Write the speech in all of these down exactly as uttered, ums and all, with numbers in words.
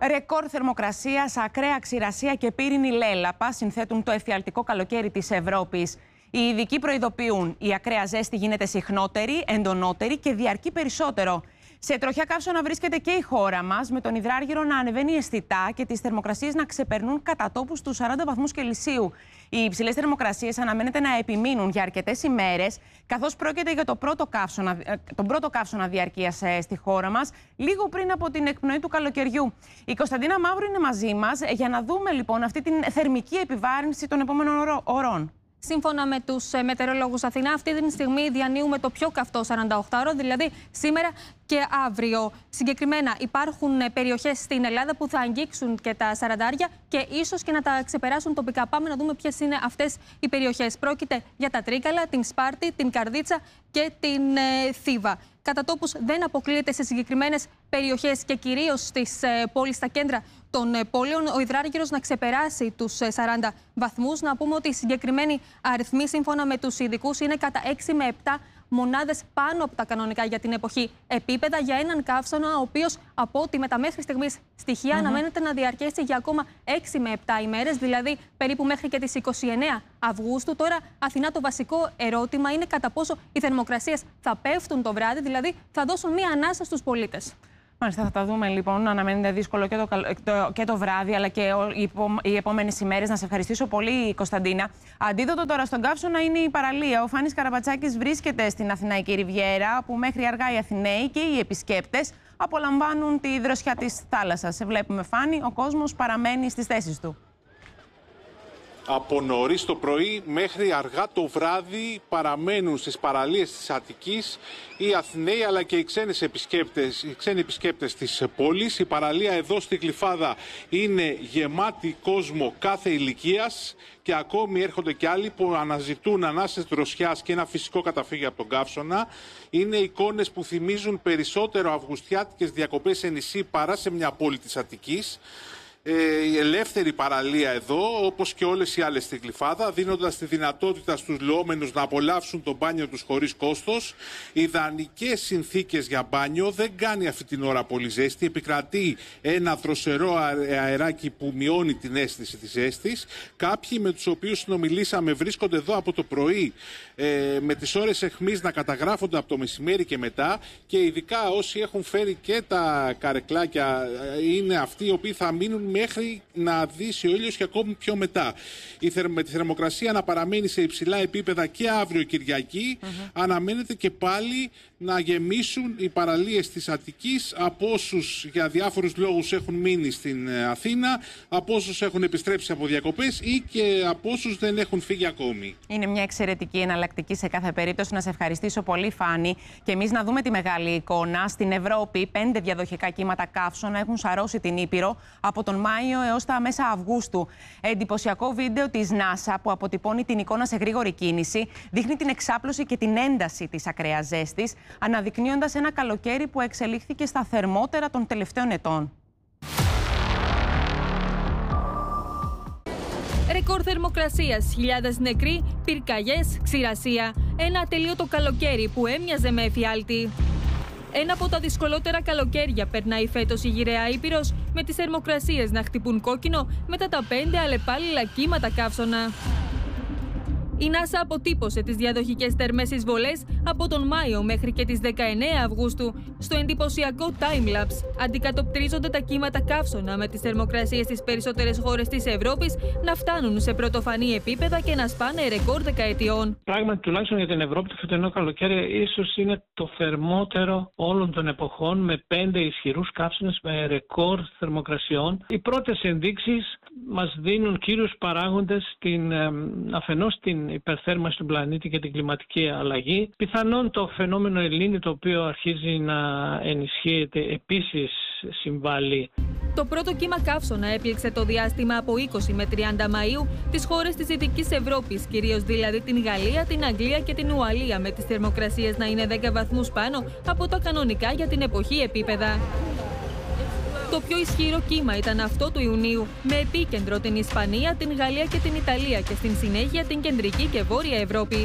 Ρεκόρ θερμοκρασίας, ακραία ξηρασία και πύρινη λέλαπα συνθέτουν το εφιαλτικό καλοκαίρι της Ευρώπης. Οι ειδικοί προειδοποιούν: η ακραία ζέστη γίνεται συχνότερη, εντονότερη και διαρκεί περισσότερο. Σε τροχιά καύσωνα βρίσκεται και η χώρα μας, με τον υδράργυρο να ανεβαίνει αισθητά και τις θερμοκρασίες να ξεπερνούν κατά τόπους τους σαράντα βαθμούς Κελσίου. Οι υψηλές θερμοκρασίες αναμένεται να επιμείνουν για αρκετές ημέρες, καθώς πρόκειται για το πρώτο καύσωνα, τον πρώτο καύσωνα διαρκείας στη χώρα μας, λίγο πριν από την εκπνοή του καλοκαιριού. Η Κωνσταντίνα Μαύρου είναι μαζί μας για να δούμε λοιπόν αυτή την θερμική επιβάρυνση των επόμενων ωρών. Σύμφωνα με τους μετεωρολόγους Αθηνά, αυτή τη στιγμή διανύουμε το πιο καυτό σαρανταοκτάωρο, δηλαδή σήμερα και αύριο. Συγκεκριμένα, υπάρχουν περιοχές στην Ελλάδα που θα αγγίξουν και τα σαραντάρια και ίσως και να τα ξεπεράσουν τοπικά. Πάμε να δούμε ποιες είναι αυτές οι περιοχές. Πρόκειται για τα Τρίκαλα, την Σπάρτη, την Καρδίτσα και την ε, Θήβα. Κατά τόπους δεν αποκλείεται σε συγκεκριμένες περιοχές και κυρίως στις ε, πόλεις, στα κέντρα των ε, πόλεων, ο υδράργυρος να ξεπεράσει τους ε, σαράντα βαθμούς. Να πούμε ότι οι συγκεκριμένοι αριθμοί, σύμφωνα με τους ειδικούς, είναι κατά έξι με επτά μονάδες πάνω από τα κανονικά για την εποχή επίπεδα, για έναν καύσωνα, ο οποίος από ό,τι με τα μέχρι στιγμής στοιχεία mm-hmm. αναμένεται να διαρκέσει για ακόμα έξι με επτά ημέρες, δηλαδή περίπου μέχρι και τις είκοσι εννέα Αυγούστου. Τώρα, Αθηνά, το βασικό ερώτημα είναι κατά πόσο οι θερμοκρασίες θα πέφτουν το βράδυ, δηλαδή θα δώσουν μία ανάσα στους πολίτες. Μάλιστα, θα τα δούμε λοιπόν. Αναμένεται δύσκολο και το, το, και το βράδυ, αλλά και οι, οι επόμενες ημέρες. Να σε ευχαριστήσω πολύ, Κωνσταντίνα. Αντίδοτο τώρα στον καύσωνα είναι η παραλία. Ο Φάνης Καραπατσάκης βρίσκεται στην Αθηναϊκή Ριβιέρα, που μέχρι αργά οι Αθηναίοι και οι επισκέπτες απολαμβάνουν τη δροσιά της θάλασσας. Σε βλέπουμε, Φάνη, ο κόσμος παραμένει στις θέσεις του. Από νωρίς το πρωί μέχρι αργά το βράδυ παραμένουν στις παραλίες της Αττικής οι Αθηναίοι αλλά και οι, ξένες επισκέπτες, οι ξένοι επισκέπτες της πόλης. Η παραλία εδώ στη Γλυφάδα είναι γεμάτη κόσμο κάθε ηλικίας και ακόμη έρχονται και άλλοι που αναζητούν ανάσες δροσιάς και ένα φυσικό καταφύγιο από τον καύσωνα. Είναι εικόνες που θυμίζουν περισσότερο αυγουστιάτικες διακοπές σε νησί παρά σε μια πόλη της Αττικής. Ε, η ελεύθερη παραλία εδώ, όπως και όλες οι άλλες στη Γλυφάδα, δίνοντας τη δυνατότητα στους λεόμενους να απολαύσουν το μπάνιο τους χωρίς κόστος. Ιδανικές συνθήκες για μπάνιο, δεν κάνει αυτή την ώρα πολύ ζέστη, επικρατεί ένα δροσερό αεράκι που μειώνει την αίσθηση της ζέστης. Κάποιοι με τους οποίους συνομιλήσαμε βρίσκονται εδώ από το πρωί, ε, με τις ώρες αιχμής να καταγράφονται από το μεσημέρι και μετά, και ειδικά όσοι έχουν φέρει και τα καρεκλάκια είναι αυτοί οι οποίοι θα μείνουν μέχρι να δύσει ο ήλιος και ακόμη πιο μετά. Η θερ, με τη θερμοκρασία να παραμένει σε υψηλά επίπεδα και αύριο Κυριακή, mm-hmm. αναμένεται και πάλι να γεμίσουν οι παραλίες της Αττικής από όσους για διάφορους λόγους έχουν μείνει στην Αθήνα, από όσους έχουν επιστρέψει από διακοπές ή και από όσους δεν έχουν φύγει ακόμη. Είναι μια εξαιρετική εναλλακτική σε κάθε περίπτωση. Να σε ευχαριστήσω πολύ, Φάνη. Και εμείς να δούμε τη μεγάλη εικόνα. Στην Ευρώπη, πέντε διαδοχικά κύματα καύσωνα έχουν σαρώσει την Ήπειρο από τον Μάιο έως τα μέσα Αυγούστου. Εντυπωσιακό βίντεο της NASA που αποτυπώνει την εικόνα σε γρήγορη κίνηση δείχνει την εξάπλωση και την ένταση της ακραίας ζέστης, αναδεικνύοντας ένα καλοκαίρι που εξελίχθηκε στα θερμότερα των τελευταίων ετών. Ρεκόρ θερμοκρασίας, χιλιάδες νεκροί, πυρκαγιές, ξηρασία. Ένα ατελείωτο καλοκαίρι που έμοιαζε με εφιάλτη. Ένα από τα δυσκολότερα καλοκαίρια περνάει φέτος η γυραιά Ήπειρος, με τις θερμοκρασίες να χτυπούν κόκκινο μετά τα πέντε αλλεπάλληλα κύματα καύσωνα. Η NASA αποτύπωσε τις διαδοχικές θερμές εισβολές από τον Μάιο μέχρι και τις δεκαεννέα Αυγούστου. Στο εντυπωσιακό time-lapse αντικατοπτρίζονται τα κύματα καύσωνα με τις θερμοκρασίες στις περισσότερες χώρες της Ευρώπης να φτάνουν σε πρωτοφανή επίπεδα και να σπάνε ρεκόρ δεκαετιών. Πράγματι, τουλάχιστον για την Ευρώπη, το φετινό καλοκαίρι ίσως είναι το θερμότερο όλων των εποχών, με πέντε ισχυρούς καύσωνες με ρεκόρ θερμοκρασιών. Οι πρώτες ενδείξεις μας δίνουν κύριους παράγοντες, την, ε, αφενός την υπερθέρμανση του πλανήτη και την κλιματική αλλαγή. Πιθανόν το φαινόμενο Ελλήνη, το οποίο αρχίζει να ενισχύεται, επίσης συμβάλλει. Το πρώτο κύμα καύσωνα έπληξε το διάστημα από είκοσι με τριάντα Μαΐου τις χώρες της Δυτικής Ευρώπης, κυρίως δηλαδή την Γαλλία, την Αγγλία και την Ουαλία, με τις θερμοκρασίες να είναι δέκα βαθμούς πάνω από τα κανονικά για την εποχή επίπεδα. Το πιο ισχυρό κύμα ήταν αυτό του Ιουνίου, με επίκεντρο την Ισπανία, την Γαλλία και την Ιταλία και στην συνέχεια την κεντρική και βόρεια Ευρώπη.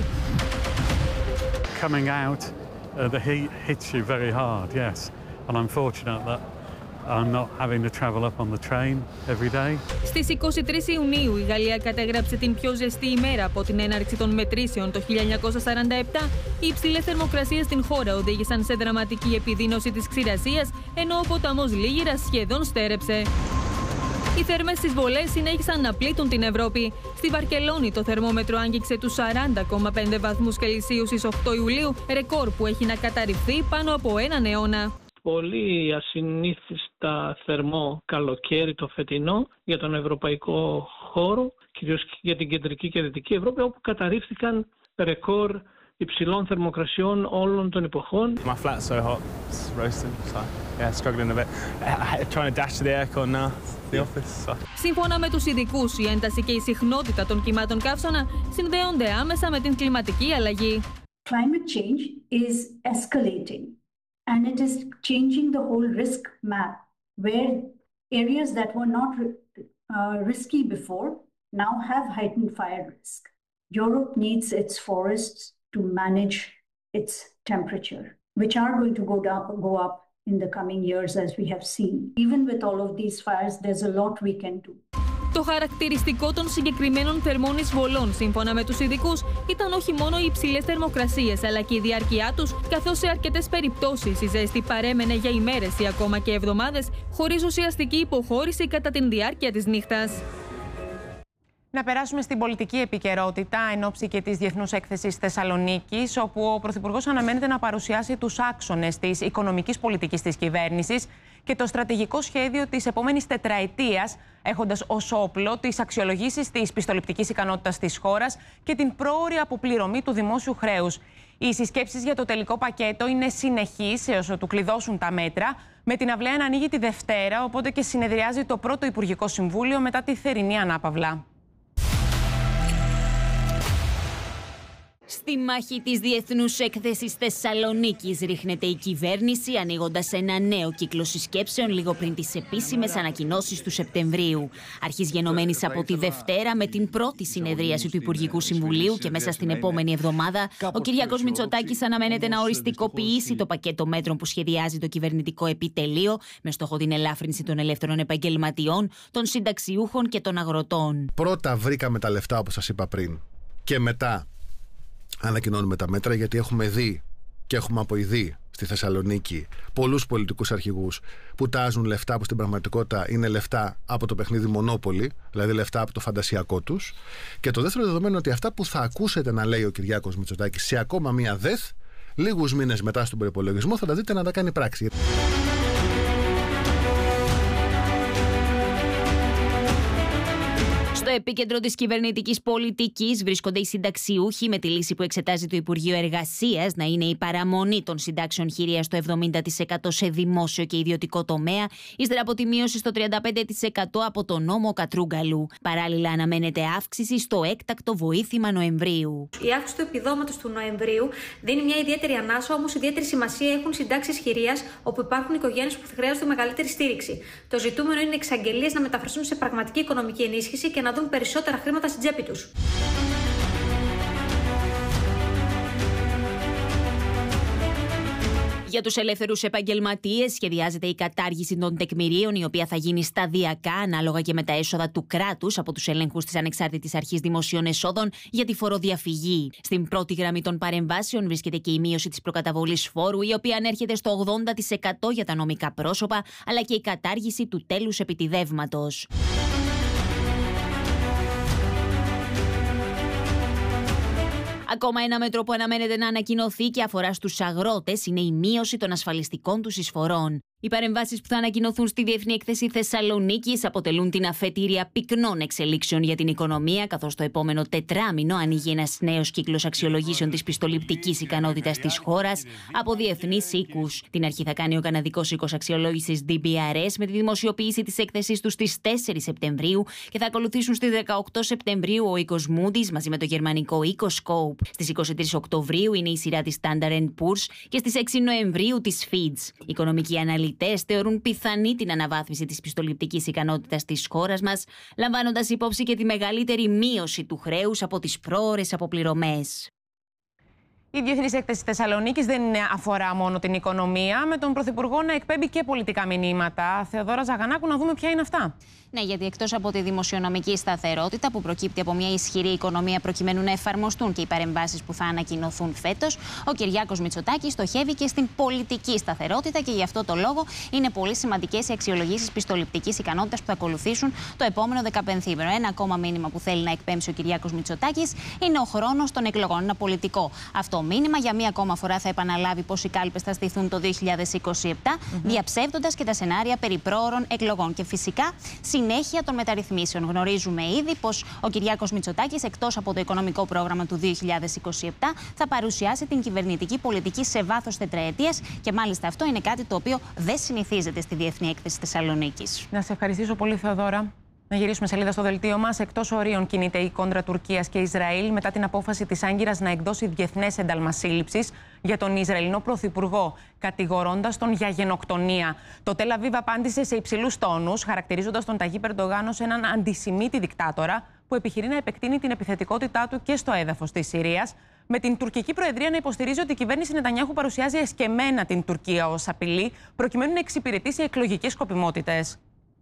Coming out, uh, the heat hits you very hard, yes. And I'm fortunate that are not having to travel up on the train every day. Στις είκοσι τρεις Ιουνίου η Γαλλία κατέγραψε την πιο ζεστή ημέρα από την έναρξη των μετρήσεων το χίλια εννιακόσια σαράντα επτά. Οι υψηλές θερμοκρασίες στην χώρα οδήγησαν σε δραματική επιδείνωση της ξηρασίας, ενώ ο ποταμός Λίγηρας σχεδόν στέρεψε. Οι θερμές εισβολές συνέχισαν να πλήττουν την Ευρώπη. Στη Βαρκελόνη το θερμόμετρο άγγιξε τους σαράντα κόμμα πέντε βαθμούς Κελσίου στις οκτώ Ιουλίου, ρεκόρ που έχει να καταρριφθεί πάνω από έναν αιώνα. Πολύ ασυνήθιστα θερμό καλοκαίρι το φετινό για τον ευρωπαϊκό χώρο, κυρίως για την κεντρική και δυτική Ευρώπη, όπου καταρρίφθηκαν ρεκόρ υψηλών θερμοκρασιών όλων των εποχών. My flat's so hot, it's roasting, so yeah, struggling a bit. Trying to dash to the aircon now, the office. So. Σύμφωνα με τους ειδικούς, η ένταση και η συχνότητα των κυμάτων καύσωνα συνδέονται άμεσα με την κλιματική αλλαγή. Climate change is escalating and it is changing the whole risk map, where areas that were not uh, risky before now have heightened fire risk. Europe needs its forests to manage its temperature, which are going to go down, go up in the coming years, as we have seen. Even with all of these fires, there's a lot we can do. Το χαρακτηριστικό των συγκεκριμένων θερμών εισβολών, σύμφωνα με τους ειδικούς, ήταν όχι μόνο οι υψηλές θερμοκρασίες, αλλά και η διάρκεια τους, καθώς σε αρκετές περιπτώσεις η ζέστη παρέμενε για ημέρες ή ακόμα και εβδομάδες, χωρίς ουσιαστική υποχώρηση κατά την διάρκεια της νύχτας. Να περάσουμε στην πολιτική επικαιρότητα εν ώψη και της Διεθνούς Έκθεσης Θεσσαλονίκης, όπου ο Πρωθυπουργός αναμένεται να παρουσιάσει τους άξονες της οικονομικής πολιτικής της κυβέρνησης και το στρατηγικό σχέδιο της επόμενης τετραετίας, έχοντας ως όπλο τις αξιολογήσεις της πιστοληπτικής ικανότητας της χώρας και την πρόωρη αποπληρωμή του δημόσιου χρέους. Οι συσκέψεις για το τελικό πακέτο είναι συνεχείς έως ότου κλειδώσουν τα μέτρα, με την αυλαία να ανοίγει τη Δευτέρα, οπότε και συνεδριάζει το πρώτο Υπουργικό Συμβούλιο μετά τη θερινή ανάπαυλα. Στη μάχη της Διεθνούς Έκθεσης Θεσσαλονίκης ρίχνεται η κυβέρνηση, ανοίγοντας ένα νέο κύκλο συσκέψεων λίγο πριν τις επίσημες ανακοινώσεις του Σεπτεμβρίου. Αρχής γενομένης από τη Δευτέρα με την πρώτη συνεδρίαση του Υπουργικού Συμβουλίου και μέσα στην επόμενη εβδομάδα, ο Κυριάκος Μητσοτάκης αναμένεται να οριστικοποιήσει το πακέτο μέτρων που σχεδιάζει το κυβερνητικό επιτελείο, με στόχο την ελάφρυνση των ελεύθερων επαγγελματιών, των συνταξιούχων και των αγροτών. Πρώτα βρήκαμε τα λεφτά, όπως σας είπα πριν, και μετά ανακοινώνουμε τα μέτρα, γιατί έχουμε δει και έχουμε αποειδεί στη Θεσσαλονίκη πολλούς πολιτικούς αρχηγούς που τάζουν λεφτά που στην πραγματικότητα είναι λεφτά από το παιχνίδι Μονόπολη, δηλαδή λεφτά από το φαντασιακό τους. Και το δεύτερο δεδομένο είναι ότι αυτά που θα ακούσετε να λέει ο Κυριάκος Μητσοτάκης σε ακόμα μία ΔΕΘ, λίγους μήνες μετά στον προϋπολογισμό θα τα δείτε να τα κάνει πράξη. Στο επίκεντρο της κυβερνητικής πολιτικής βρίσκονται οι συνταξιούχοι, με τη λύση που εξετάζει το Υπουργείο Εργασίας να είναι η παραμονή των συντάξεων χειρίας στο εβδομήντα τοις εκατό σε δημόσιο και ιδιωτικό τομέα, ύστερα από τη μείωση στο τριάντα πέντε τοις εκατό από τον νόμο Κατρούγκαλου. Παράλληλα, αναμένεται αύξηση στο έκτακτο βοήθημα Νοεμβρίου. Η αύξηση του επιδόματος του Νοεμβρίου δίνει μια ιδιαίτερη ανάσα, όμως ιδιαίτερη σημασία έχουν συντάξεις χειρίας, όπου υπάρχουν οικογένειες που χρειάζονται μεγαλύτερη στήριξη. Το ζητούμενο είναι οι εξαγγελίες να μεταφραστούν σε πραγματική οικονομική ενίσχυση και να δουν περισσότερα χρήματα στην τσέπη τους. Για τους ελεύθερους επαγγελματίες σχεδιάζεται η κατάργηση των τεκμηρίων, η οποία θα γίνει σταδιακά ανάλογα και με τα έσοδα του κράτους από τους ελέγχους της Ανεξάρτητης Αρχής Δημοσίων Εσόδων για τη φοροδιαφυγή. Στην πρώτη γραμμή των παρεμβάσεων βρίσκεται και η μείωση της προκαταβολής φόρου, η οποία ανέρχεται στο ογδόντα τοις εκατό για τα νομικά πρόσωπα, αλλά και η κατάργηση του τέλους επιτιδεύματος. Ακόμα ένα μέτρο που αναμένεται να ανακοινωθεί και αφορά στους αγρότες είναι η μείωση των ασφαλιστικών τους εισφορών. Οι παρεμβάσεις που θα ανακοινωθούν στη Διεθνή Έκθεση Θεσσαλονίκης αποτελούν την αφετηρία πυκνών εξελίξεων για την οικονομία, καθώς το επόμενο τετράμινο ανοίγει ένας νέος κύκλος αξιολογήσεων της πιστοληπτικής ικανότητας της χώρας από διεθνείς οίκους. Την αρχή θα κάνει ο καναδικός οίκος αξιολόγησης ντι μπι αρ ες με τη δημοσιοποίηση της έκθεσης του στις τέσσερις Σεπτεμβρίου και θα ακολουθήσουν στις δεκαοκτώ Σεπτεμβρίου ο οίκος Moody's μαζί με το γερμανικό οίκο Scope. Στις είκοσι τρεις Οκτωβρίου είναι η σειρά της Standard εντ Poor's και στις έξι Νοεμβρίου της Fitch. Οικονομικοί αναλυτές θεωρούν πιθανή την αναβάθμιση της πιστοληπτικής ικανότητας της χώρας μας, λαμβάνοντας υπόψη και τη μεγαλύτερη μείωση του χρέους από τις πρόωρες αποπληρωμές. Η Διεθνής Έκθεση Θεσσαλονίκης δεν αφορά μόνο την οικονομία, με τον Πρωθυπουργό να εκπέμπει και πολιτικά μηνύματα. Θεοδόρα Ζαγανάκου, να δούμε ποια είναι αυτά. Ναι, γιατί εκτός από τη δημοσιονομική σταθερότητα που προκύπτει από μια ισχυρή οικονομία προκειμένου να εφαρμοστούν και οι παρεμβάσεις που θα ανακοινωθούν φέτος, ο Κυριάκος Μητσοτάκης στοχεύει και στην πολιτική σταθερότητα και γι' αυτό το λόγο είναι πολύ σημαντικές οι αξιολογήσεις πιστοληπτικής ικανότητας που θα ακολουθήσουν το επόμενο δεκαπενθήμερο. Ένα ακόμα μήνυμα που θέλει να εκπέμψει ο Κυριάκος Μητσοτάκης είναι ο χρόνος των εκλογών. Ένα πολιτικό αυτό μήνυμα για μία ακόμα φορά θα επαναλάβει πως οι κάλπες θα στηθούν το δύο χιλιάδες είκοσι επτά, mm-hmm. διαψεύδοντας και τα σενάρια περί πρόωρων εκλογών. Και φυσικά συνέχεια των μεταρρυθμίσεων. Γνωρίζουμε ήδη πως ο Κυριάκος Μητσοτάκης, εκτός από το οικονομικό πρόγραμμα του δύο χιλιάδες είκοσι επτά, θα παρουσιάσει την κυβερνητική πολιτική σε βάθος τετραετίας και μάλιστα αυτό είναι κάτι το οποίο δεν συνηθίζεται στη Διεθνή Έκθεση Θεσσαλονίκης. Να σε ευχαριστήσω πολύ, Θεοδόρα. Να γυρίσουμε σελίδα στο δελτίο μας. Εκτός ορίων κινείται η κόντρα Τουρκίας και Ισραήλ μετά την απόφαση της Άγκυρας να εκδώσει διεθνές ένταλμα σύλληψης για τον Ισραηλινό Πρωθυπουργό, κατηγορώντας τον για γενοκτονία. Το Τελ Αβίβ απάντησε σε υψηλούς τόνους, χαρακτηρίζοντας τον Ταγίπ Ερντογάν ως έναν αντισημίτη δικτάτορα που επιχειρεί να επεκτείνει την επιθετικότητά του και στο έδαφος της Συρίας, με την τουρκική προεδρία να υποστηρίζει ότι η κυβέρνηση Νετανιάχου παρουσιάζει εσκεμμένα την Τουρκία ως απειλή, προκειμένου να εξυπηρετήσει εκλογικές σκοπιμότητες.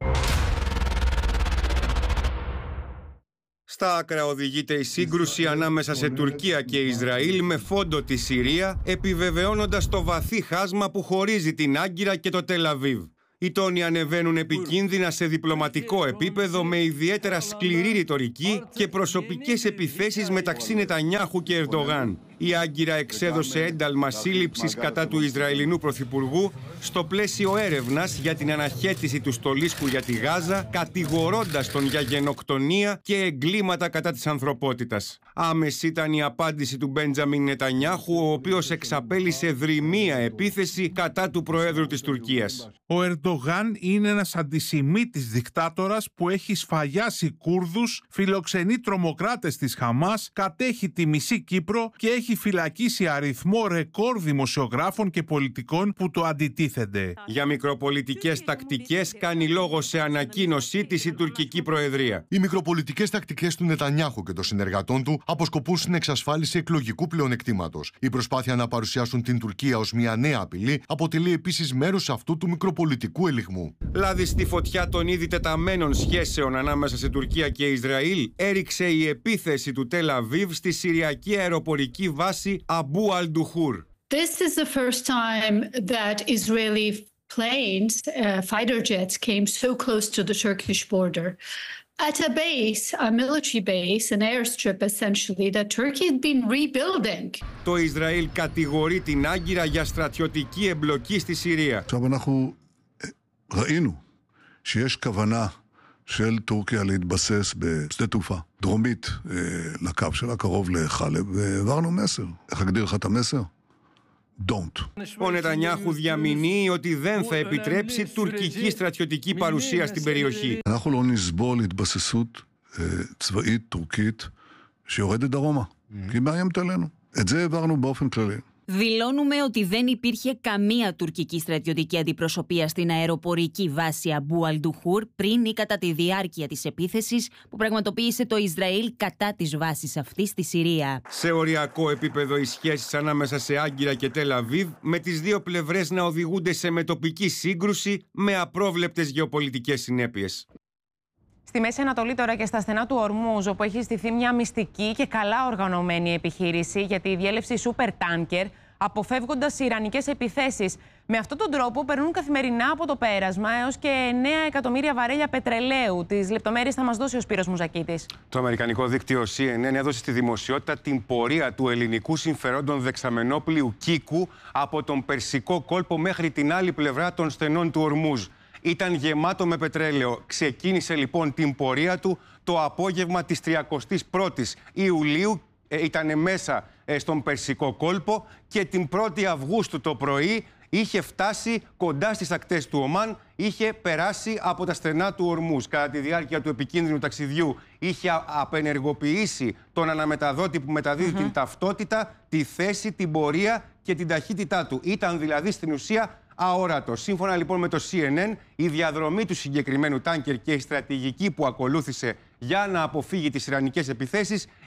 Στα άκρα οδηγείται η σύγκρουση ανάμεσα σε Τουρκία και Ισραήλ με φόντο τη Συρία, επιβεβαιώνοντας το βαθύ χάσμα που χωρίζει την Άγκυρα και το Τελ Αβίβ. Οι τόνοι ανεβαίνουν επικίνδυνα σε διπλωματικό επίπεδο με ιδιαίτερα σκληρή ρητορική και προσωπικές επιθέσεις μεταξύ Νετανιάχου και Ερντογάν. Η Άγκυρα εξέδωσε ένταλμα σύλληψης κατά του Ισραηλινού Πρωθυπουργού στο πλαίσιο έρευνας για την αναχέτηση του στολίσκου για τη Γάζα, κατηγορώντας τον για γενοκτονία και εγκλήματα κατά της ανθρωπότητας. Άμεση ήταν η απάντηση του Μπέντζαμιν Νετανιάχου, ο οποίος εξαπέλυσε δρυμία επίθεση κατά του Προέδρου της Τουρκίας. Ο Ερντογάν είναι ένας αντισημίτης δικτάτορας που έχει σφαγιάσει Κούρδους, φιλοξενεί τρομοκράτες της Χαμάς, κατέχει τη μισή Κύπρο και έχει φυλακίσει αριθμό ρεκόρ δημοσιογράφων και πολιτικών που το αντιτίθενται. Για μικροπολιτικές τακτικές κάνει λόγο σε ανακοίνωσή της η τουρκική προεδρία. Οι μικροπολιτικές τακτικές του Νετανιάχου και των συνεργατών του αποσκοπούν στην εξασφάλιση εκλογικού πλεονεκτήματος. Η προσπάθεια να παρουσιάσουν την Τουρκία ως μια νέα απειλή αποτελεί επίσης μέρος αυτού του μικροπολιτικού ελιγμού. Λάδι στη φωτιά των ήδη τεταμένων σχέσεων ανάμεσα σε Τουρκία και Ισραήλ έριξε η επίθεση του Τελ Αβίβ στη συριακή αεροπορική βάση Αμπού Αλντουχούρ. This is the first time that Israeli planes, uh, fighter jets, came so close to the Turkish border. At a base, a military base, an airstrip essentially, that Turkey had been rebuilding. Το Ισραήλ κατηγορεί την Άγκυρα για στρατιωτική εμπλοκή στη Συρία. עכשיו אנחנו ראינו שיש כוונה של טורקיה להתבסס בשדה תעופה דרומית לקו שלה, קרוב לחלב, והעברנו מסר. איך אגדיר לך את המסר? Don't. Ο Νετανιάχου διαμηνύει ότι δεν θα επιτρέψει τουρκική στρατιωτική παρουσία στην περιοχή. אנחנו לא נסבול התבססות צבאית טורקית שיורדת דרומה, כי היא מאיימת עלינו. את זה העברנו באופן כללי. Δηλώνουμε ότι δεν υπήρχε καμία τουρκική στρατιωτική αντιπροσωπεία στην αεροπορική βάση Αμπού Αλντουχούρ πριν ή κατά τη διάρκεια της επίθεσης που πραγματοποίησε το Ισραήλ κατά της βάσης αυτής στη Συρία. Σε οριακό επίπεδο οι σχέσεις ανάμεσα σε Άγκυρα και Τελ Αβίβ, με τις δύο πλευρές να οδηγούνται σε μετοπική σύγκρουση με απρόβλεπτες γεωπολιτικές συνέπειες. Στη Μέση Ανατολή τώρα και στα στενά του Ορμούζ, όπου έχει στηθεί μια μυστική και καλά οργανωμένη επιχείρηση για τη διέλευση σούπερ τάνκερ, αποφεύγοντας ιρανικές επιθέσεις. Με αυτόν τον τρόπο περνούν καθημερινά από το πέρασμα έως και εννέα εκατομμύρια βαρέλια πετρελαίου. Τις λεπτομέρειες θα μας δώσει ο Σπύρος Μουζακίτης. Το αμερικανικό δίκτυο σι εν εν έδωσε στη δημοσιότητα την πορεία του ελληνικού συμφερόντων δεξαμενόπλοιου Κίκου από τον Περσικό κόλπο μέχρι την άλλη πλευρά των στενών του Ορμούζ. Ήταν γεμάτο με πετρέλαιο. Ξεκίνησε λοιπόν την πορεία του το απόγευμα της τριαντάης πρώτης Ιουλίου. Ε, ήταν μέσα ε, στον Περσικό κόλπο και την πρώτη Αυγούστου το πρωί είχε φτάσει κοντά στις ακτές του Ομάν, είχε περάσει από τα στενά του Ορμούζ. Κατά τη διάρκεια του επικίνδυνου ταξιδιού είχε απενεργοποιήσει τον αναμεταδότη που μεταδίδει mm-hmm. την ταυτότητα, τη θέση, την πορεία και την ταχύτητά του. Ήταν δηλαδή στην ουσία αόρατο. Σύμφωνα λοιπόν με το σι εν εν, η διαδρομή του συγκεκριμένου τάνκερ και η στρατηγική που ακολούθησε για να αποφύγει τις ιρανικές επιθέσεις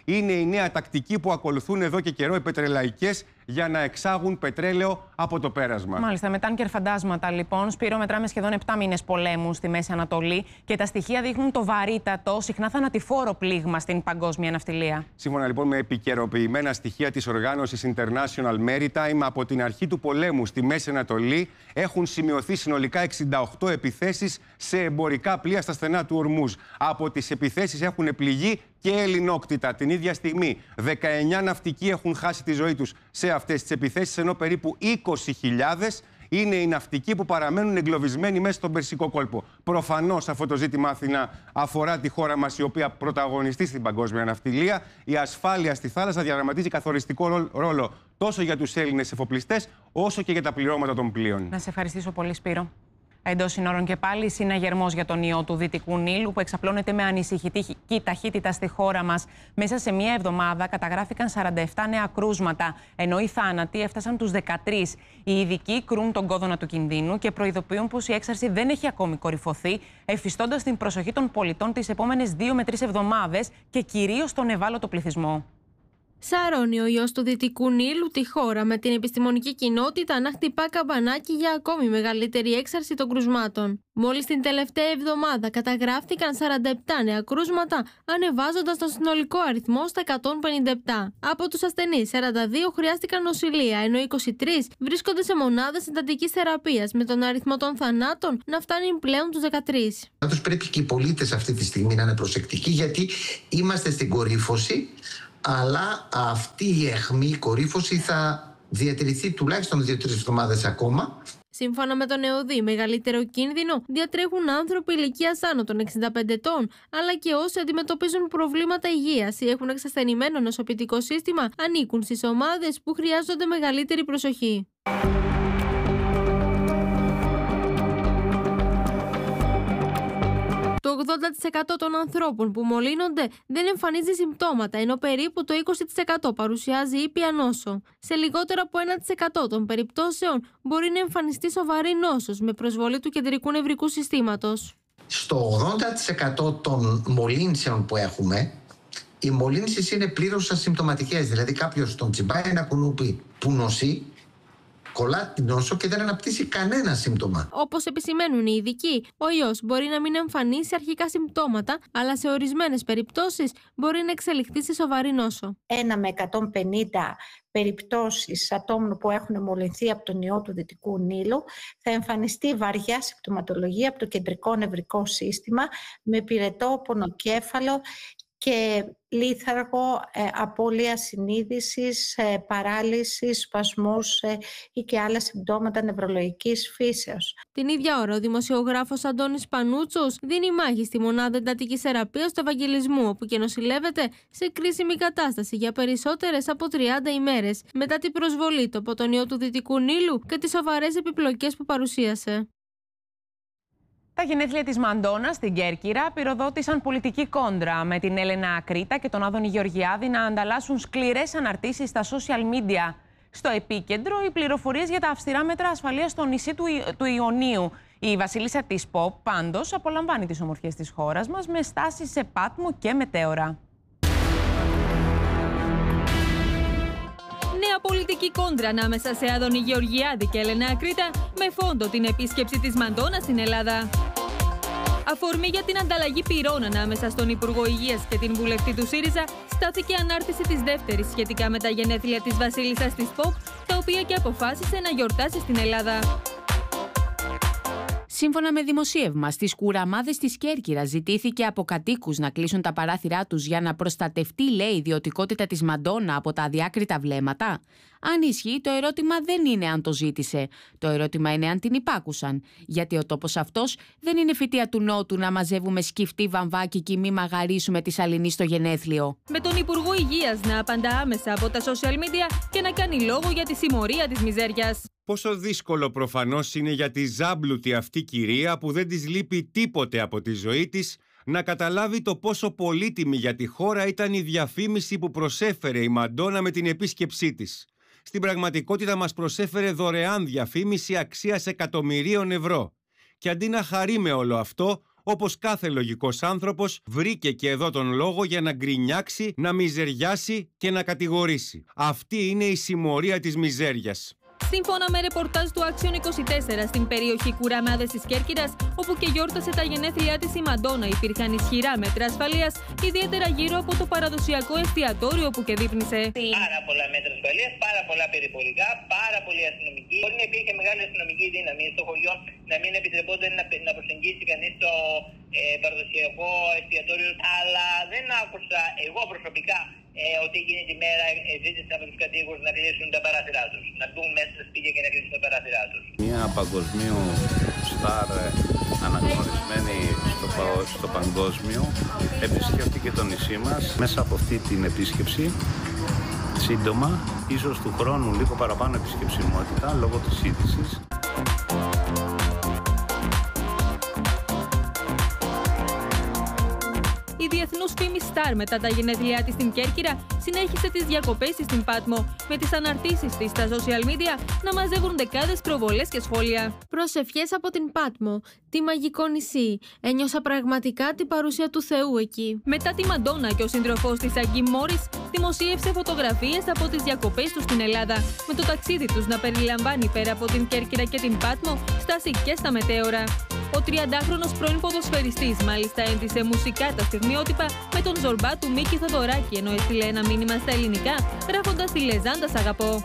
Είναι η νέα τακτική που ακολουθούν εδώ και καιρό οι πετρελαϊκές για να εξάγουν πετρέλαιο από το πέρασμα. Μάλιστα, με τάνκερ φαντάσματα, λοιπόν. Σπύρο, μετράμε σχεδόν επτά μήνες πολέμου στη Μέση Ανατολή και τα στοιχεία δείχνουν το βαρύτατο, συχνά θανατηφόρο πλήγμα στην παγκόσμια ναυτιλία. Σύμφωνα λοιπόν με επικαιροποιημένα στοιχεία της οργάνωσης International Maritime, από την αρχή του πολέμου στη Μέση Ανατολή έχουν σημειωθεί συνολικά εξήντα οκτώ επιθέσεις σε εμπορικά πλοία στα στενά του Ορμούζ. Από τις επιθέσεις έχουν πληγεί και ελληνόκτητα. Την ίδια στιγμή, δεκαεννιά ναυτικοί έχουν χάσει τη ζωή τους σε αυτές τις επιθέσεις, ενώ περίπου είκοσι χιλιάδες είναι οι ναυτικοί που παραμένουν εγκλωβισμένοι μέσα στον Περσικό κόλπο. Προφανώς αυτό το ζήτημα, Αθηνά, αφορά τη χώρα μας, η οποία πρωταγωνιστεί στην παγκόσμια ναυτιλία. Η ασφάλεια στη θάλασσα διαδραματίζει καθοριστικό ρόλο τόσο για τους Έλληνες εφοπλιστές, όσο και για τα πληρώματα των πλοίων. Να σε ευχαριστήσω πολύ, Σπύρο. Εντός συνόρων και πάλι, συναγερμός για τον ιό του Δυτικού Νείλου που εξαπλώνεται με ανησυχητική ταχύτητα στη χώρα μας. Μέσα σε μία εβδομάδα καταγράφηκαν σαράντα επτά νέα κρούσματα, ενώ οι θάνατοι έφτασαν τους δεκατρείς. Οι ειδικοί κρούν τον κόδωνα του κινδύνου και προειδοποιούν πως η έξαρση δεν έχει ακόμη κορυφωθεί, εφιστώντας την προσοχή των πολιτών τις επόμενες δύο με τρεις εβδομάδες και κυρίως τον ευάλωτο πληθυσμό. Σαρώνει ο ιός του Δυτικού Νείλου τη χώρα, με την επιστημονική κοινότητα να χτυπά καμπανάκι για ακόμη μεγαλύτερη έξαρση των κρουσμάτων. Μόλις την τελευταία εβδομάδα καταγράφτηκαν σαράντα επτά νέα κρούσματα, ανεβάζοντας τον συνολικό αριθμό στα εκατόν πενήντα επτά. Από τους ασθενείς, σαράντα δύο χρειάστηκαν νοσηλεία, ενώ είκοσι τρεις βρίσκονται σε μονάδες εντατικής θεραπείας, με τον αριθμό των θανάτων να φτάνει πλέον τους δεκατρείς. Πάντως πρέπει και οι πολίτες αυτή τη στιγμή να είναι προσεκτικοί, γιατί είμαστε στην κορύφωση. Αλλά αυτή η αιχμή, η κορύφωση θα διατηρηθεί τουλάχιστον δύο τρεις εβδομάδες ακόμα. Σύμφωνα με τον ΕΟΔΗ, μεγαλύτερο κίνδυνο διατρέχουν άνθρωποι ηλικίας άνω των εξήντα πέντε ετών, αλλά και όσοι αντιμετωπίζουν προβλήματα υγείας ή έχουν εξασθενημένο νοσοποιητικό σύστημα, ανήκουν στις ομάδες που χρειάζονται μεγαλύτερη προσοχή. Το ογδόντα τοις εκατό των ανθρώπων που μολύνονται δεν εμφανίζει συμπτώματα, ενώ περίπου το είκοσι τοις εκατό παρουσιάζει ήπια νόσο. Σε λιγότερο από ένα τοις εκατό των περιπτώσεων μπορεί να εμφανιστεί σοβαρή νόσος με προσβολή του κεντρικού νευρικού συστήματος. Στο ογδόντα τοις εκατό των μολύνσεων που έχουμε, οι μολύνσεις είναι πλήρως ασυμπτωματικές. Δηλαδή κάποιος τον τσιμπάει ένα κουνούπι που νοσεί, κολλά την νόσο και δεν αναπτύσσει κανένα σύμπτωμα. Όπως επισημαίνουν οι ειδικοί, ο ιός μπορεί να μην εμφανίσει αρχικά συμπτώματα, αλλά σε ορισμένες περιπτώσεις μπορεί να εξελιχθεί σε σοβαρή νόσο. Ένα με εκατόν πενήντα περιπτώσεις ατόμων που έχουν μολυνθεί από τον ιό του Δυτικού Νείλου θα εμφανιστεί βαριά συμπτωματολογία από το κεντρικό νευρικό σύστημα με πυρετό πονοκέφαλο και λίθαργο, ε, απώλεια συνείδησης, ε, παράλυση, σπασμούς ε, ή και άλλα συμπτώματα νευρολογικής φύσεως. Την ίδια ώρα, ο δημοσιογράφος Αντώνης Πανούτσος δίνει μάχη στη μονάδα εντατικής θεραπείας του Ευαγγελισμού, όπου και νοσηλεύεται σε κρίσιμη κατάσταση για περισσότερες από τριάντα ημέρες, μετά την προσβολή του από τον ιό του Δυτικού Νείλου και τις σοβαρές επιπλοκές που παρουσίασε. Τα γενέθλια της Μαντόνα στην Κέρκυρα πυροδότησαν πολιτική κόντρα, με την Έλενα Ακρίτα και τον Άδωνη Γεωργιάδη να ανταλλάσσουν σκληρές αναρτήσεις στα social media. Στο επίκεντρο, οι πληροφορίες για τα αυστηρά μέτρα ασφαλείας στο νησί του, Ι... του Ιωνίου. Η βασίλισσα της Pop, πάντως, απολαμβάνει τις ομορφιές της χώρας μας με στάσεις σε Πάτμο και μετέωρα. Νέα πολιτική κόντρα ανάμεσα σε Άδωνη Γεωργιάδη και Έλενα Ακρίτα, με φόντο την επίσκεψη της Μαντόνα στην Ελλάδα. Αφορμή για την ανταλλαγή πυρών ανάμεσα στον Υπουργό Υγείας και την βουλευτή του ΣΥΡΙΖΑ στάθηκε ανάρτηση της δεύτερης σχετικά με τα γενέθλια της βασίλισσας της Pop, τα οποία και αποφάσισε να γιορτάσει στην Ελλάδα. Σύμφωνα με δημοσίευμα, στις κουραμάδες της Κέρκυρας ζητήθηκε από κατοίκους να κλείσουν τα παράθυρά τους για να προστατευτεί, λέει, η ιδιωτικότητα της Μαντόνα από τα αδιάκριτα βλέμματα. Αν ισχύει, το ερώτημα δεν είναι αν το ζήτησε. Το ερώτημα είναι αν την υπάκουσαν. Γιατί ο τόπος αυτός δεν είναι φυτεία του Νότου να μαζεύουμε σκυφτή βαμβάκι και μη μαγαρίσουμε τη σαλινή στο γενέθλιο. Με τον Υπουργό Υγείας να απαντά άμεσα από τα social media και να κάνει λόγο για τη συμμορία της μιζέριας. Πόσο δύσκολο προφανώς είναι για τη ζάμπλουτη αυτή κυρία που δεν της λείπει τίποτε από τη ζωή της να καταλάβει το πόσο πολύτιμη για τη χώρα ήταν η διαφήμιση που προσέφερε η Μαντόνα με την επίσκεψή της. Στην πραγματικότητα μας προσέφερε δωρεάν διαφήμιση αξίας εκατομμυρίων ευρώ. Και αντί να χαρεί με όλο αυτό, όπως κάθε λογικός άνθρωπος, βρήκε και εδώ τον λόγο για να γκρινιάξει, να μιζεριάσει και να κατηγορήσει. Αυτή είναι η συμμορία της μιζέριας. Σύμφωνα με ρεπορτάζ του Action είκοσι τέσσερα στην περιοχή Κουραμάδες της Κέρκυρας, όπου και γιόρτασε τα γενέθλιά της η Μαντόνα, υπήρχαν ισχυρά μέτρα ασφαλείας, ιδιαίτερα γύρω από το παραδοσιακό εστιατόριο που και δείπνησε. Πάρα πολλά μέτρα ασφαλείας, πάρα πολλά περιπολικά, πάρα πολλοί αστυνομικοί. Μπορεί να υπήρχε μεγάλη αστυνομική δύναμη στο χωριό, να μην επιτρεπόταν να, να προσεγγίσει κανείς το ε, παραδοσιακό εστιατόριο. Αλλά δεν άκουσα εγώ προσωπικά Ε, ότι εκείνη τη μέρα ε, ζήτησαν από τους κατοίκους να κλείσουν τα παράθυρά τους. Να μπουν μέσα στα σπίτια και να κλείσουν τα παράθυρά τους. Μια παγκοσμίου στάρ αναγνωρισμένη στο, στο παγκόσμιο επισκέφτηκε το νησί μας. Μέσα από αυτή την επίσκεψη, σύντομα, ίσως του χρόνου λίγο παραπάνω επισκεψιμότητα λόγω της είδησης. Η διεθνούς φήμη Σταρ, μετά τα γενέθλιά της στην Κέρκυρα, συνέχισε τις διακοπές της στην Πάτμο, με τις αναρτήσεις της στα social media να μαζεύουν δεκάδες προβολές και σχόλια. Προσευχές από την Πάτμο, τη μαγικό νησί. Ένιωσα πραγματικά την παρουσία του Θεού εκεί. Μετά τη Μαντόνα και ο σύντροφός της Αγγί Μόρις δημοσίευσε φωτογραφίες από τις διακοπές τους στην Ελλάδα, με το ταξίδι τους να περιλαμβάνει πέρα από την Κέρκυρα και την Πάτμο στάση και στα μετέωρα. Ο τριαντάχρονος πρώην ποδοσφαιριστής μάλιστα έντυσε μουσικά τα στιγμιότυπα με τον Ζορμπά του Μίκη Θοδωράκη, ενώ έστειλε ένα μήνυμα στα ελληνικά, γράφοντας τη λεζάντα «Σ' αγαπώ».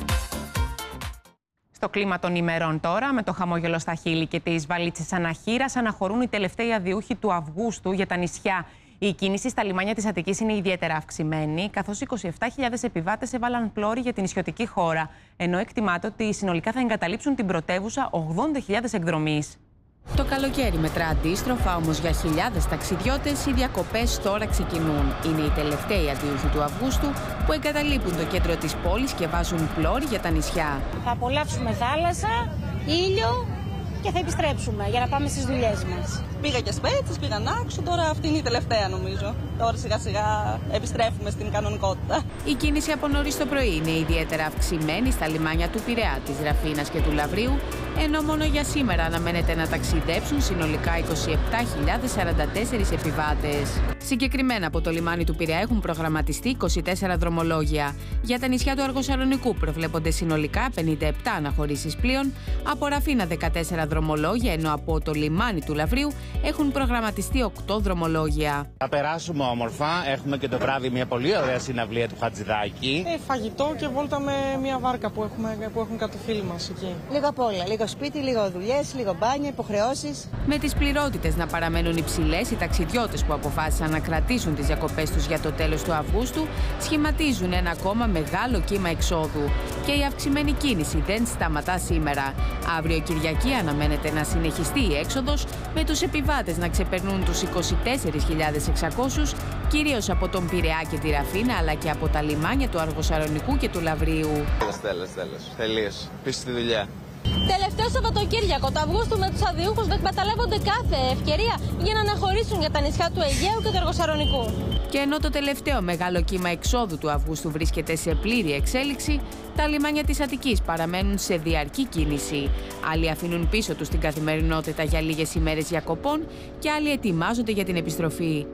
Στο κλίμα των ημερών τώρα, με το χαμόγελο στα χείλη και τις βαλίτσες αναχείρας, αναχωρούν οι τελευταίοι αδιούχοι του Αυγούστου για τα νησιά. Η κίνηση στα λιμάνια της Αττικής είναι ιδιαίτερα αυξημένη, καθώς είκοσι επτά χιλιάδες επιβάτες έβαλαν πλώρη για την νησιωτική χώρα, ενώ εκτιμάται ότι συνολικά θα εγκαταλείψουν την πρωτεύουσα ογδόντα χιλιάδες εκδρομείς. Το καλοκαίρι μετρά αντίστροφα, όμως για χιλιάδες ταξιδιώτες οι διακοπές τώρα ξεκινούν. Είναι οι τελευταίοι αντίοχοι του Αυγούστου που εγκαταλείπουν το κέντρο της πόλης και βάζουν πλώρη για τα νησιά. Θα απολαύσουμε θάλασσα, ήλιο και θα επιστρέψουμε για να πάμε στις δουλειές μας. Πήγα και Σπέτσες, πήγαν άξιο, τώρα αυτή είναι η τελευταία νομίζω. Τώρα σιγά σιγά επιστρέφουμε στην κανονικότητα. Η κίνηση από νωρίς το πρωί είναι ιδιαίτερα αυξημένη στα λιμάνια του Πειραιά, της Ραφίνας και του Λαβρίου, ενώ μόνο για σήμερα αναμένεται να ταξιδέψουν συνολικά είκοσι επτά χιλιάδες σαράντα τέσσερις επιβάτες. Συγκεκριμένα από το λιμάνι του Πειραιά έχουν προγραμματιστεί είκοσι τέσσερα δρομολόγια. Για τα νησιά του Αργοσαλονικού προβλέπονται συνολικά πενήντα επτά αναχωρήσεις πλοίων, από Ραφίνα δεκατέσσερα δρομολόγια, ενώ από το λιμάνι του Λαβρίου έχουν προγραμματιστεί οκτώ δρομολόγια. Θα περάσουμε όμορφα. Έχουμε και το βράδυ μια πολύ ωραία συναυλία του Χατζηδάκη. Ε, φαγητό και βόλτα με μια βάρκα που, έχουμε, που έχουν κάτι φίλοι μας εκεί. Λίγο απ' όλα. Λίγο σπίτι, λίγο δουλειές, λίγο μπάνια, υποχρεώσεις. Με τις πληρότητες να παραμένουν υψηλές, οι ταξιδιώτες που αποφάσισαν να κρατήσουν τις διακοπές τους για το τέλος του Αυγούστου σχηματίζουν ένα ακόμα μεγάλο κύμα εξόδου. Και η αυξημένη κίνηση δεν σταματά σήμερα. Αύριο Κυριακή αναμένεται να συνεχιστεί η έξοδος, με τους επιβάτες να ξεπερνούν τους είκοσι τέσσερις χιλιάδες εξακόσιους, κυρίως από τον Πειραιά και τη Ραφίνα, αλλά και από τα λιμάνια του Αργοσαλονικού και του Λαβρίου. Τέλος, τέλος, τέλος. Τελείως. Πίσω στη δουλειά. Τελευταίο Σαββατοκύριακο του Αυγούστου, με τους αδιούχους να εκμεταλλεύονται κάθε ευκαιρία για να αναχωρήσουν για τα νησιά του Αιγαίου και του Αργοσαλονικού. Και ενώ το τελευταίο μεγάλο κύμα εξόδου του Αυγούστου βρίσκεται σε πλήρη εξέλιξη, τα λιμάνια της Αττικής παραμένουν σε διαρκή κίνηση. Άλλοι αφήνουν πίσω τους την καθημερινότητα για λίγες ημέρες διακοπών και άλλοι ετοιμάζονται για την επιστροφή.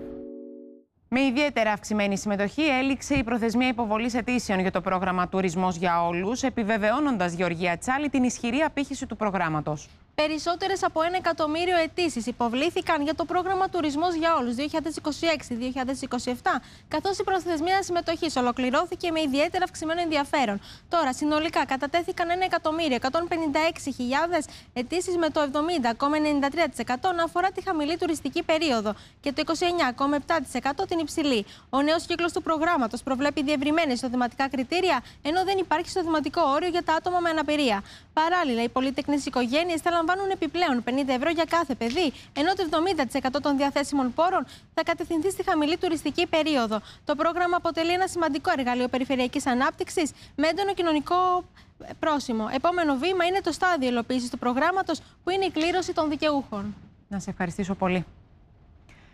Με ιδιαίτερα αυξημένη συμμετοχή έληξε η προθεσμία υποβολής αιτήσεων για το πρόγραμμα Τουρισμός για Όλους, επιβεβαιώνοντας, Γεωργία Τσάλη, την ισχυρή απήχηση του προγράμματος. Περισσότερες από ένα εκατομμύριο αιτήσεις υποβλήθηκαν για το πρόγραμμα Τουρισμός για Όλους δύο χιλιάδες είκοσι έξι δύο χιλιάδες είκοσι επτά, καθώς η προθεσμία συμμετοχής ολοκληρώθηκε με ιδιαίτερα αυξημένο ενδιαφέρον. Τώρα, συνολικά κατατέθηκαν ένα εκατομμύριο εκατόν πενήντα έξι χιλιάδες αιτήσεις, με το εβδομήντα κόμμα ενενήντα τρία τοις εκατό να αφορά τη χαμηλή τουριστική περίοδο και το είκοσι εννέα κόμμα επτά τοις εκατό την υψηλή. Ο νέος κύκλος του προγράμματος προβλέπει διευρυμένα εισοδηματικά κριτήρια, ενώ δεν υπάρχει εισοδηματικό όριο για τα άτομα με αναπηρία. Παράλληλα, οι πολύτεκνες οικογένειες θα λαμβάνουν επιπλέον πενήντα ευρώ για κάθε παιδί, ενώ το εβδομήντα τοις εκατό των διαθέσιμων πόρων θα κατευθυνθεί στη χαμηλή τουριστική περίοδο. Το πρόγραμμα αποτελεί ένα σημαντικό εργαλείο περιφερειακής ανάπτυξης με έντονο κοινωνικό πρόσημο. Επόμενο βήμα είναι το στάδιο υλοποίησης του προγράμματος, που είναι η κλήρωση των δικαιούχων. Να σε ευχαριστήσω πολύ.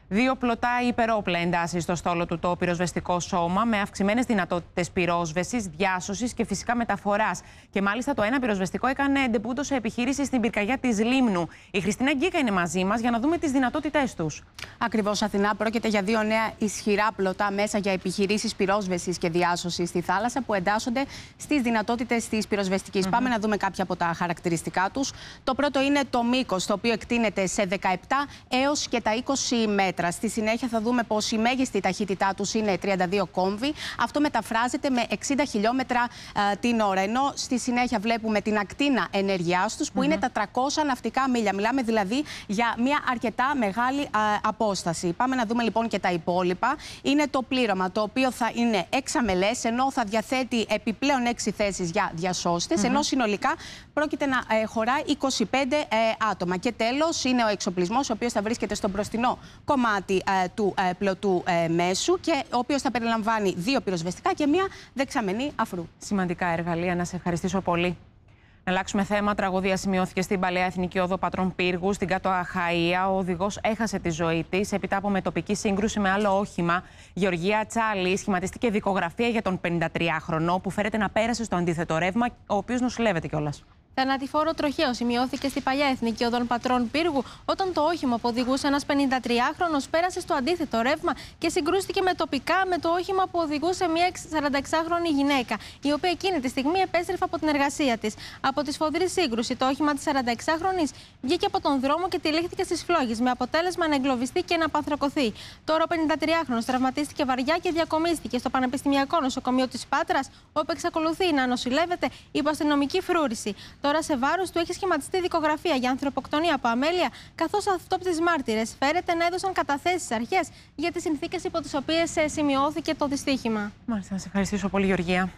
Δύο πλωτά υπερόπλα εντάσσει στο στόλο του το πυροσβεστικό σώμα, με αυξημένες δυνατότητες πυρόσβεσης, διάσωσης και φυσικά μεταφοράς. Και μάλιστα το ένα πυροσβεστικό έκανε ντεμπούτο σε επιχείρηση στην πυρκαγιά της Λίμνου. Η Χριστίνα Γκίκα είναι μαζί μας για να δούμε τις δυνατότητές τους. Ακριβώς, Αθηνά, πρόκειται για δύο νέα ισχυρά πλωτά μέσα για επιχειρήσεις πυρόσβεσης και διάσωσης στη θάλασσα που εντάσσονται στις δυνατότητες της πυροσβεστικής. Mm-hmm. Πάμε να δούμε κάποια από τα χαρακτηριστικά τους. Το πρώτο είναι το μήκος, το οποίο εκτείνεται σε δεκαεπτά έως και τα είκοσι μέτρα. Στη συνέχεια θα δούμε πως η μέγιστη ταχύτητά τους είναι τριάντα δύο κόμβοι. Αυτό μεταφράζεται με εξήντα χιλιόμετρα α, την ώρα. Ενώ στη συνέχεια βλέπουμε την ακτίνα ενέργειάς τους που mm-hmm. είναι τα τριακόσια ναυτικά μίλια. Μιλάμε δηλαδή για μια αρκετά μεγάλη α, απόσταση. Πάμε να δούμε λοιπόν και τα υπόλοιπα. Είναι το πλήρωμα, το οποίο θα είναι εξαμελές, ενώ θα διαθέτει επιπλέον έξι θέσεις για διασώστες, mm-hmm. ενώ συνολικά πρόκειται να ε, χωράει είκοσι πέντε ε, άτομα. Και τέλος είναι ο εξοπλισμός, ο οποίος θα βρίσκεται στο μπροστινό κομμάτι ε, του ε, πλωτού ε, μέσου και ο οποίος θα περιλαμβάνει δύο πυροσβεστικά και μία δεξαμενή αφρού. Σημαντικά εργαλεία. Να σε ευχαριστήσω πολύ. Να αλλάξουμε θέμα. Τραγωδία σημειώθηκε στην Παλαιά Εθνική Όδο Πατρών Πύργου, στην Κάτω Αχαΐα. Ο οδηγός έχασε τη ζωή της έπειτα από μετοπική σύγκρουση με άλλο όχημα. Γεωργία Τσάλη, σχηματίστηκε δικογραφία για τον πενηντατριάχρονο που φέρεται να πέρασε στο αντίθετο ρεύμα, ο οποίος νοσηλεύεται κιόλας. Θανατηφόρο τροχαίο σημειώθηκε στη Παλαιά Εθνική Οδό Πατρών Πύργου, όταν το όχημα που οδηγούσε ένας πενηντατριάχρονος πέρασε στο αντίθετο ρεύμα και συγκρούστηκε με τοπικά με το όχημα που οδηγούσε μια σαρανταεξάχρονη γυναίκα, η οποία εκείνη τη στιγμή επέστρεφε από την εργασία της. Από τη σφοδρή σύγκρουση, το όχημα της σαρανταεξάχρονης βγήκε από τον δρόμο και τυλίχθηκε στις φλόγες, με αποτέλεσμα να εγκλωβιστεί και να παθρακωθεί. Τώρα ο πενηντατριάχρονος τραυματίστηκε βαριά και διακομίστηκε στο Πανεπιστημιακό Νοσοκομείο της Πάτρας, όπου εξακολουθεί να νοσηλεύεται υπό αστυνομική φρούρηση. Τώρα σε βάρος του έχει σχηματιστεί δικογραφία για ανθρωποκτονία από αμέλεια, καθώς αυτόπτες μάρτυρες φέρεται να έδωσαν καταθέσεις στις αρχές για τις συνθήκες υπό τις οποίες σημειώθηκε το δυστύχημα. Μάλιστα, να σε ευχαριστήσω πολύ, Γεωργία.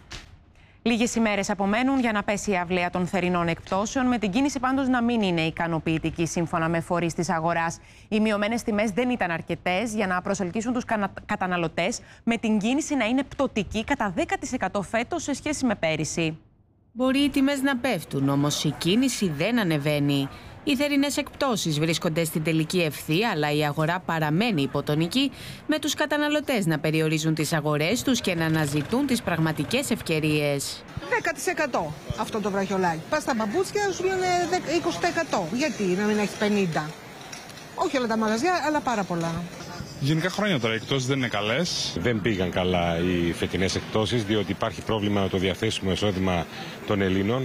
Λίγες ημέρες απομένουν για να πέσει η αυλαία των θερινών εκπτώσεων, με την κίνηση πάντως να μην είναι ικανοποιητική σύμφωνα με φορείς της αγοράς. Οι μειωμένες τιμές δεν ήταν αρκετές για να προσελκύσουν τους καταναλωτές, με την κίνηση να είναι πτωτική κατά δέκα τοις εκατό φέτος σε σχέση με πέρυσι. Μπορεί οι τιμές να πέφτουν, όμως η κίνηση δεν ανεβαίνει. Οι θερινές εκπτώσεις βρίσκονται στην τελική ευθεία, αλλά η αγορά παραμένει υποτονική, με τους καταναλωτές να περιορίζουν τις αγορές τους και να αναζητούν τις πραγματικές ευκαιρίες. δέκα τοις εκατό αυτό το βραχιολάκι. Πας στα παπούτσια, σου λένε είκοσι τοις εκατό. Γιατί να μην έχει πενήντα τοις εκατό. Όχι όλα τα μαγαζιά, αλλά πάρα πολλά. Γενικά χρόνια τώρα οι εκπτώσεις δεν είναι καλές. Δεν πήγαν καλά οι φετινές εκπτώσεις, διότι υπάρχει πρόβλημα με το διαθέσιμο εισόδημα των Ελλήνων.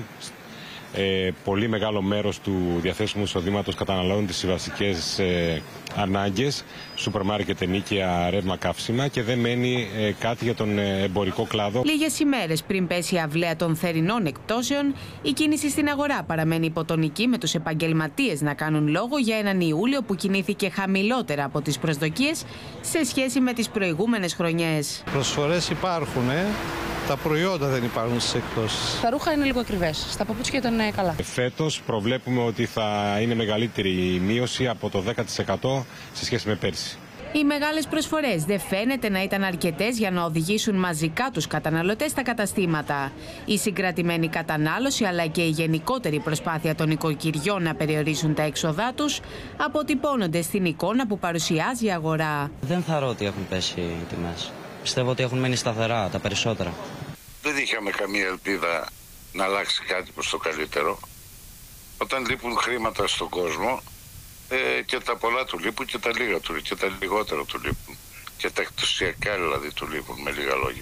Ε, πολύ μεγάλο μέρος του διαθέσιμου εισοδήματος καταναλώνουν τις βασικές ε, ανάγκες, σούπερ μάρκετ, ενοίκια, ρεύμα, καύσιμα, και δεν μένει ε, κάτι για τον ε, εμπορικό κλάδο. Λίγες ημέρες πριν πέσει η αυλαία των θερινών εκπτώσεων, η κίνηση στην αγορά παραμένει υποτονική, με τους επαγγελματίες να κάνουν λόγο για έναν Ιούλιο που κινήθηκε χαμηλότερα από τις προσδοκίες σε σχέση με τις προηγούμενες χρονιές. Προσφορές υπάρχουν, ε. Τα προϊόντα δεν υπάρχουν στις εκπτώσεις. Τα ρούχα είναι λίγο ακριβές. Στα παπούτσια ήταν καλά. Φέτος προβλέπουμε ότι θα είναι μεγαλύτερη η μείωση από το δέκα τοις εκατό σε σχέση με πέρσι. Οι μεγάλες προσφορές δεν φαίνεται να ήταν αρκετές για να οδηγήσουν μαζικά τους καταναλωτές στα καταστήματα. Η συγκρατημένη κατανάλωση, αλλά και η γενικότερη προσπάθεια των οικοκυριών να περιορίσουν τα έξοδά τους, αποτυπώνονται στην εικόνα που παρουσιάζει η αγορά. Δεν θεωρώ ότι έχουν πέσει οι τιμές. Πιστεύω ότι έχουν μείνει σταθερά τα περισσότερα. Δεν είχαμε καμία ελπίδα να αλλάξει κάτι προς το καλύτερο. Όταν λείπουν χρήματα στον κόσμο, ε, και τα πολλά του λείπουν και τα λίγα του και τα λιγότερα του λείπουν. Και τα εκτοσιακά δηλαδή του λείπουν, με λίγα λόγια.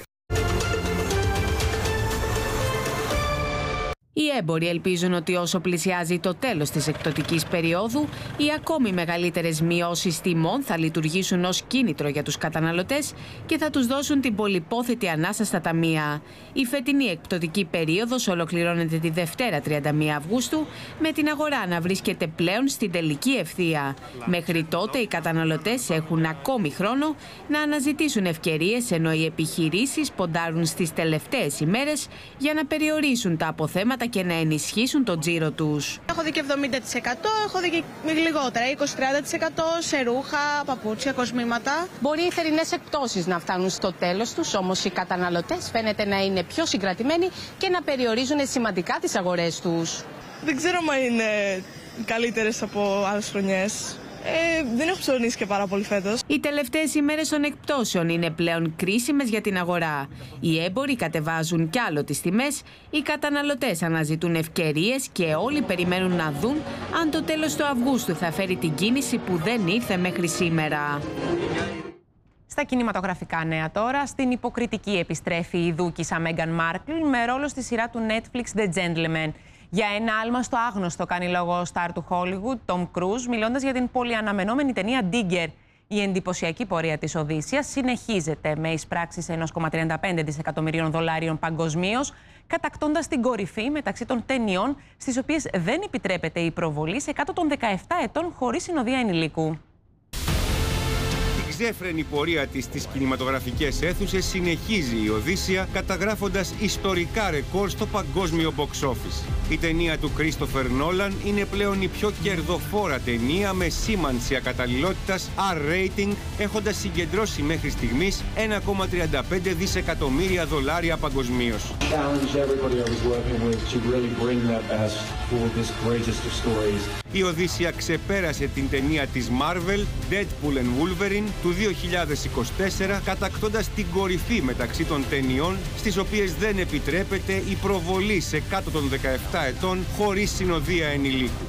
Οι έμποροι ελπίζουν ότι όσο πλησιάζει το τέλος της εκπτωτικής περίοδου, οι ακόμη μεγαλύτερες μειώσεις τιμών θα λειτουργήσουν ως κίνητρο για τους καταναλωτές και θα τους δώσουν την πολυπόθετη ανάσα στα ταμεία. Η φετινή εκπτωτική περίοδος ολοκληρώνεται τη Δευτέρα τριάντα μία Αυγούστου, με την αγορά να βρίσκεται πλέον στην τελική ευθεία. Μέχρι τότε οι καταναλωτές έχουν ακόμη χρόνο να αναζητήσουν ευκαιρίες, ενώ οι επιχειρήσεις ποντάρουν στις τελευταίες ημέρες για να περιορίσουν τα αποθέματα και να ενισχύσουν τον τζίρο τους. Έχω δει και εβδομήντα τοις εκατό, έχω δει και λιγότερα, είκοσι με τριάντα τοις εκατό σε ρούχα, παπούτσια, κοσμήματα. Μπορεί οι θερινές εκπτώσεις να φτάνουν στο τέλος τους, όμως οι καταναλωτές φαίνεται να είναι πιο συγκρατημένοι και να περιορίζουν σημαντικά τις αγορές τους. Δεν ξέρω αν είναι καλύτερες από άλλες χρονιές. Ε, δεν έχω ψωνίσει και πάρα πολύ φέτος. Οι τελευταίες ημέρες των εκπτώσεων είναι πλέον κρίσιμες για την αγορά. Οι έμποροι κατεβάζουν κι άλλο τις τιμές, οι καταναλωτές αναζητούν ευκαιρίες και όλοι περιμένουν να δουν αν το τέλος του Αυγούστου θα φέρει την κίνηση που δεν ήρθε μέχρι σήμερα. Στα κινηματογραφικά νέα τώρα, στην υποκριτική επιστρέφει η δούκισσα Μέγαν Μάρκλ με ρόλο στη σειρά του Netflix The Gentleman. Για ένα άλμα στο άγνωστο κάνει λόγο ο στάρ του Hollywood, Tom Cruise, μιλώντας για την πολυαναμενόμενη ταινία Digger. Η εντυπωσιακή πορεία της Οδύσσιας συνεχίζεται με εισπράξεις ενός κόμμα τριάντα πέντε δισεκατομμυρίων δολάριων παγκοσμίως, κατακτώντας την κορυφή μεταξύ των ταινιών στις οποίες δεν επιτρέπεται η προβολή σε κάτω των δεκαεπτά ετών χωρίς συνοδεία ενηλίκου. Η ξέφρενη πορεία της στις κινηματογραφικές αίθουσες συνεχίζει η Οδύσσια, καταγράφοντας ιστορικά ρεκόρ στο παγκόσμιο box office. Η ταινία του Κρίστοφερ Νόλαν είναι πλέον η πιο κερδοφόρα ταινία με σήμανση ακαταλληλότητας αρ rating, έχοντας συγκεντρώσει μέχρι στιγμής ένα κόμμα τριάντα πέντε δισεκατομμύρια δολάρια παγκοσμίως. Η Οδύσσια ξεπέρασε την ταινία της Marvel, Deadpool and Wolverine, του δύο χιλιάδες είκοσι τέσσερα, κατακτώντας την κορυφή μεταξύ των ταινιών στις οποίες δεν επιτρέπεται η προβολή σε κάτω των δεκαεπτά ετών χωρίς συνοδεία ενηλίκου.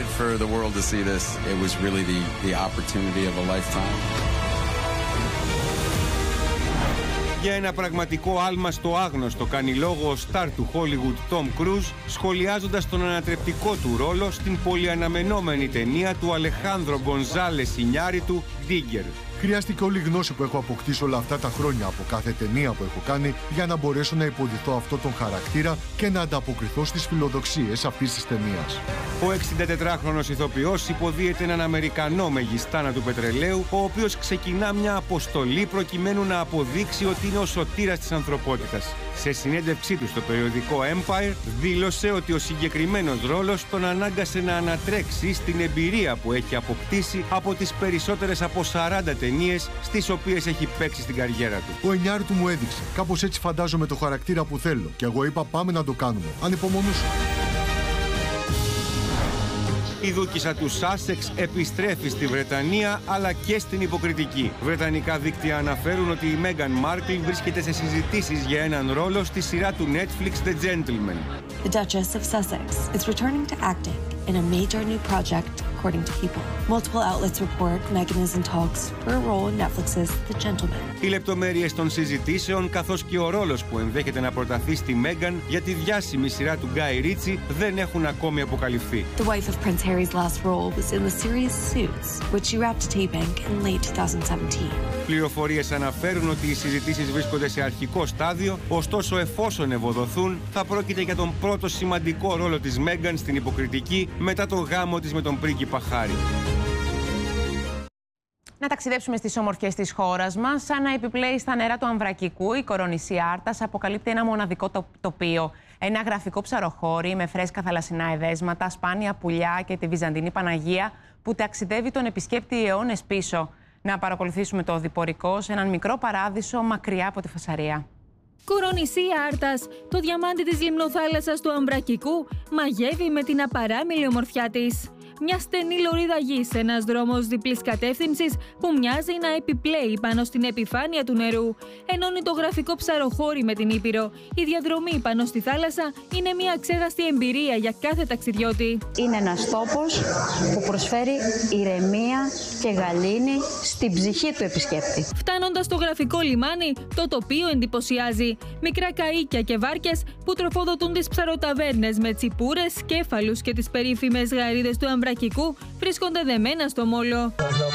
Για ένα πραγματικό άλμα στο άγνωστο κάνει λόγο ο στάρ του Hollywood Tom Cruise, σχολιάζοντας τον ανατρεπτικό του ρόλο στην πολυαναμενόμενη ταινία του Αλεχάνδρο Γκονζάλες Ινιάριτου Digger. Χρειάστηκε όλη η γνώση που έχω αποκτήσει όλα αυτά τα χρόνια από κάθε ταινία που έχω κάνει για να μπορέσω να υποδηθώ αυτό τον χαρακτήρα και να ανταποκριθώ στις φιλοδοξίες αυτής της ταινίας. Ο εξηντατετράχρονος ηθοποιός υποδίεται έναν Αμερικανό μεγιστάνα του πετρελαίου, ο οποίος ξεκινά μια αποστολή προκειμένου να αποδείξει ότι είναι ο σωτήρας της ανθρωπότητας. Σε συνέντευξή του στο περιοδικό Empire δήλωσε ότι ο συγκεκριμένος ρόλος τον ανάγκασε να ανατρέξει στην εμπειρία που έχει αποκτήσει από τις περισσότερες από σαράντα ταινίες στις οποίες έχει παίξει στην καριέρα του. Ο Ενιάριτου μου έδειξε. Κάπως έτσι φαντάζομαι το χαρακτήρα που θέλω. Και εγώ είπα πάμε να το κάνουμε. Ανυπομονούσα. Η δούκισσα του Σάσεξ επιστρέφει στη Βρετανία αλλά και στην υποκριτική. Βρετανικά δίκτυα αναφέρουν ότι η Μέγαν Μάρκλ βρίσκεται σε συζητήσεις για έναν ρόλο στη σειρά του Netflix The Gentleman. The Duchess of Sussex is returning to acting in a major new project, according to People. Multiple outlets report Meghan is in talks for a role in Netflix's The Gentleman. Οι λεπτομέρειες των συζητήσεων καθώς και ο ρόλος που ενδέχεται να προταθεί στη Μέγαν για τη διάσημη σειρά του Γκάι Ρίτσι δεν έχουν ακόμη αποκαλυφθεί. The wife of Prince Harry's last role was in the series Suits, which she wrapped taping in late twenty seventeen. Πληροφορίες αναφέρουν ότι οι συζητήσεις βρίσκονται σε αρχικό στάδιο, ωστόσο εφόσον ευοδοθούν θα πρόκειται για τον πρώτο σημαντικό ρόλο της Μέγαν στην υποκριτική μετά το γάμο της με τον πρίγκιπα Χάρι. Να ταξιδέψουμε στις ομορφιές της χώρας μας. Σαν να επιπλέει στα νερά του Αμβρακικού, η κορονησία Άρτας αποκαλύπτει ένα μοναδικό τοπίο. Ένα γραφικό ψαροχώρι με φρέσκα θαλασσινά εδέσματα, σπάνια πουλιά και τη Βυζαντινή Παναγία που ταξιδεύει τον επισκέπτη αιώνες πίσω. Να παρακολουθήσουμε το οδηπορικό σε έναν μικρό παράδεισο μακριά από τη φασαρία. Κορονησία Άρτας, το διαμάντι της λιμνοθάλασσας του Αμβρακικού, μαγεύει με την απαράμιλη ομορφιά της. Μια στενή λωρίδα γης, ένας δρόμος διπλής κατεύθυνσης που μοιάζει να επιπλέει πάνω στην επιφάνεια του νερού. Ενώνει το γραφικό ψαροχώρι με την Ήπειρο. Η διαδρομή πάνω στη θάλασσα είναι μια αξέχαστη εμπειρία για κάθε ταξιδιώτη. Είναι ένας τόπος που προσφέρει ηρεμία και γαλήνη στην ψυχή του επισκέπτη. Φτάνοντας στο γραφικό λιμάνι, το τοπίο εντυπωσιάζει. Μικρά καΐκια και βάρκες που τροφοδοτούν τις ψαροταβέρνες με τσιπούρες, κέφαλους και τις περίφημες γαρίδες του Αμβρακικού βρίσκονται δεμένα στο μόλο.